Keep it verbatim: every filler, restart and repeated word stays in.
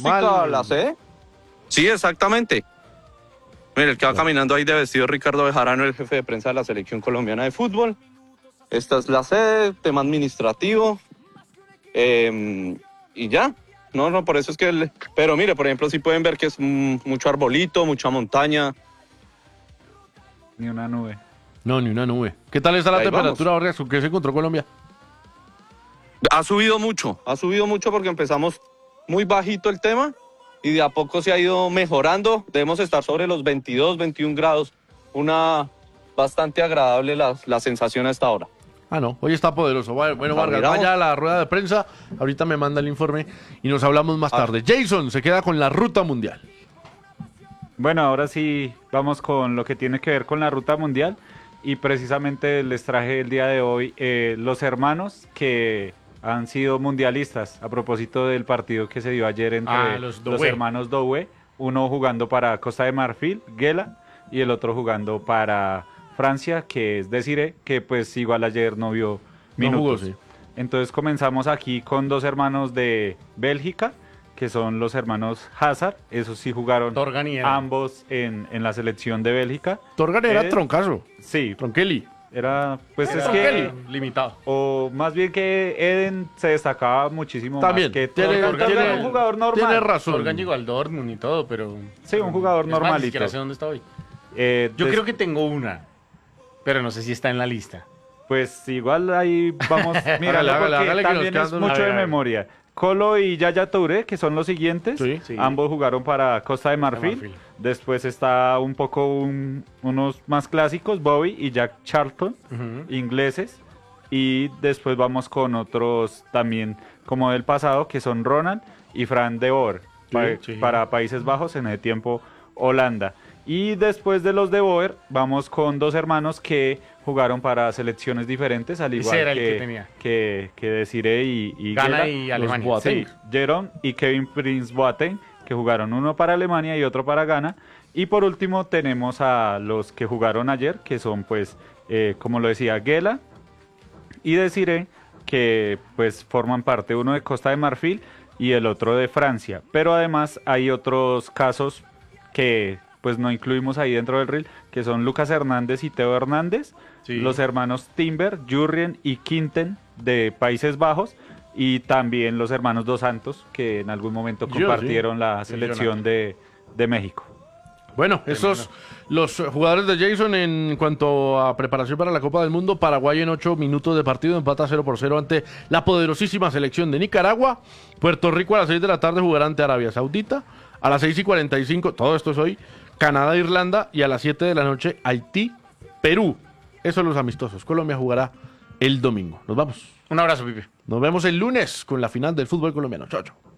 acústica, normal. la sede. Sí, exactamente. Mire, el que va caminando ahí de vestido, Ricardo Bejarano, el jefe de prensa de la Selección Colombiana de Fútbol. Esta es la sede, tema administrativo. Eh, y ya. No, no, por eso es que... El, pero mire, por ejemplo, sí pueden ver que es mm, mucho arbolito, mucha montaña. Ni una nube. No, ni una nube. ¿Qué tal está la Ahí temperatura, Vargas? ¿Con qué se encontró Colombia? Ha subido mucho, ha subido mucho porque empezamos muy bajito el tema y de a poco se ha ido mejorando. Debemos estar sobre los veintidós, veintiún grados. Una bastante agradable la, la sensación a esta hora. Ah, no, hoy está poderoso. Bueno, bueno, Vargas, miramos. vaya a la rueda de prensa. Ahorita me manda el informe y nos hablamos más tarde. Jason se queda con la ruta mundial. Bueno, ahora sí vamos con lo que tiene que ver con la ruta mundial y precisamente les traje el día de hoy eh, los hermanos que han sido mundialistas a propósito del partido que se dio ayer entre Ah, los los, Doué. hermanos Doué, uno jugando para Costa de Marfil, Guela, y el otro jugando para Francia, que es Desiré, que pues igual ayer no vio No jugó, minutos. sí. Entonces comenzamos aquí con dos hermanos de Bélgica, que son los hermanos Hazard, esos sí jugaron Torgan y Eden. ambos en, en la selección de Bélgica. Torgan era Eden- troncazo. Sí, Tronqueli. era, pues es Kelly. que, Limitado. o más bien que Eden se destacaba muchísimo También. más que Tiene, Torgan. Torgan tiene- era un jugador normal. tiene razón. Torgan llegó al Dortmund y todo, pero... Sí, un jugador Es más, ni normalito. siquiera sé dónde está hoy. Eh, Yo des- creo que tengo una, pero no sé si está en la lista. Pues igual ahí vamos, mira, Hágale, hágale, porque hágale que nos también quedan es dos- mucho a ver, de a ver. memoria. Colo y Yaya Touré, que son los siguientes, Sí, sí. ambos jugaron para Costa de Marfil. Marfil. Después está un poco un- unos más clásicos, Bobby y Jack Charlton, ingleses. Y después vamos con otros también como del pasado, que son Ronald y Fran de Boer, pa- sí. para Países Bajos, en el tiempo Holanda. Y después de los de Boer, vamos con dos hermanos que jugaron para selecciones diferentes, al Ese igual era el que, que tenía. que, que Desiree y, y Ghana Gela. y Los Alemania. Boateng. Sí, Jerome y Kevin Prince Boateng, que jugaron uno para Alemania y otro para Ghana. Y por último tenemos a los que jugaron ayer, que son pues, eh, como lo decía, Gela y Desiree, que pues forman parte, uno de Costa de Marfil y el otro de Francia. Pero además hay otros casos que pues no incluimos ahí dentro del reel, que son Lucas Hernández y Teo Hernández, Sí. los hermanos Timber, Jurrien y Quinten de Países Bajos, y también los hermanos Dos Santos, que en algún momento Yo, compartieron la Sí, selección de, de México. Bueno, esos los jugadores de Jason en cuanto a preparación para la Copa del Mundo. Paraguay en ocho minutos de partido empata cero por cero ante la poderosísima selección de Nicaragua. Puerto Rico a las seis de la tarde jugará ante Arabia Saudita. A las seis y cuarenta y cinco, todo esto es hoy, Canadá, Irlanda. Y a las siete de la noche, Haití, Perú. Esos son los amistosos. Colombia jugará el domingo. Nos vamos. Un abrazo, Pipe. Nos vemos el lunes con la final del fútbol colombiano. Chao, chao.